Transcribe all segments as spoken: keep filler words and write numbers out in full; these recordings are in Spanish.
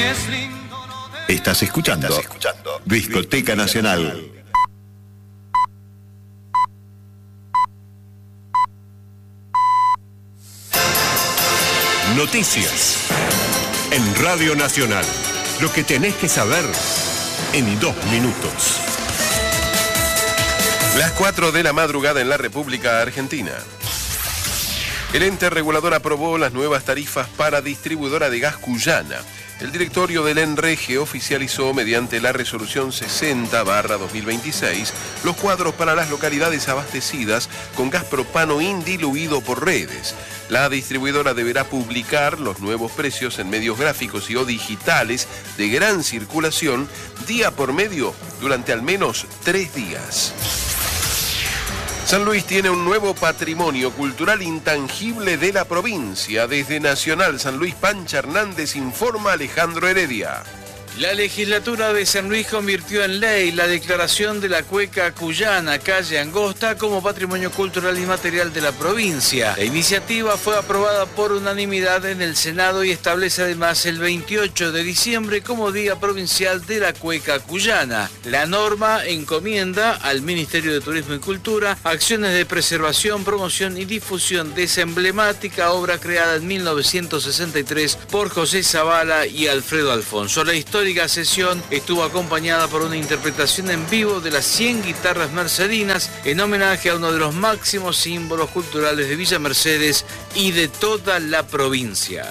es lindo. Estás escuchando, Estás escuchando. Discoteca Nacional. Noticias en Radio Nacional. Lo que tenés que saber en dos minutos. Las cuatro de la madrugada en la República Argentina. El ente regulador aprobó las nuevas tarifas para distribuidora de gas Cuyana. El directorio del ENREGE oficializó mediante la resolución sesenta barra dos mil veintiséis los cuadros para las localidades abastecidas con gas propano indiluido por redes. La distribuidora deberá publicar los nuevos precios en medios gráficos y o digitales de gran circulación día por medio durante al menos tres días. San Luis tiene un nuevo patrimonio cultural intangible de la provincia. Desde Nacional San Luis, Pancha Hernández informa Alejandro Heredia. La legislatura de San Luis convirtió en ley la declaración de la cueca cuyana Calle Angosta como patrimonio cultural inmaterial de la provincia. La iniciativa fue aprobada por unanimidad en el Senado y establece además el veintiocho de diciembre como Día Provincial de la Cueca Cuyana. La norma encomienda al Ministerio de Turismo y Cultura acciones de preservación, promoción y difusión de esa emblemática obra creada en mil novecientos sesenta y tres por José Zavala y Alfredo Alfonso. La historia La sesión estuvo acompañada por una interpretación en vivo de las cien guitarras mercedinas en homenaje a uno de los máximos símbolos culturales de Villa Mercedes y de toda la provincia.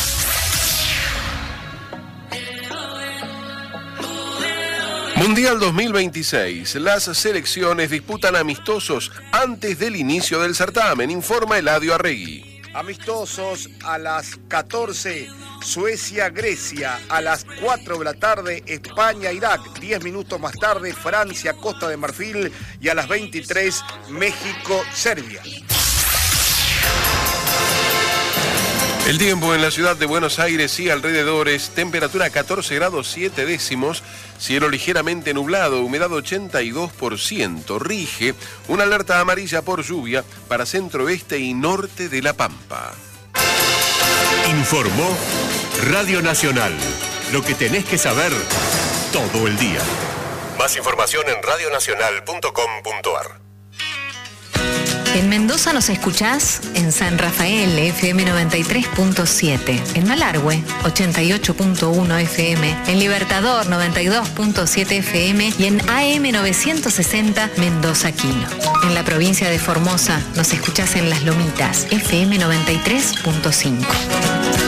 Mundial dos mil veintiséis. Las selecciones disputan amistosos antes del inicio del certamen, informa Eladio Arregui. Amistosos a las catorce, Suecia-Grecia, a las cuatro de la tarde, España-Irak, diez minutos más tarde, Francia-Costa de Marfil y a las veintitrés, México-Serbia. El tiempo en la ciudad de Buenos Aires y alrededores, temperatura catorce grados siete décimos, cielo ligeramente nublado, humedad ochenta y dos por ciento, rige una alerta amarilla por lluvia para centro-oeste y norte de La Pampa. Informó Radio Nacional, lo que tenés que saber todo el día. Más información en radio nacional punto com punto a r. En Mendoza nos escuchás en San Rafael, F M noventa y tres punto siete, en Malargüe, ochenta y ocho punto uno F M, en Libertador, noventa y dos punto siete F M y en A M novecientos sesenta Mendoza Quino. En la provincia de Formosa nos escuchás en Las Lomitas, F M noventa y tres punto cinco.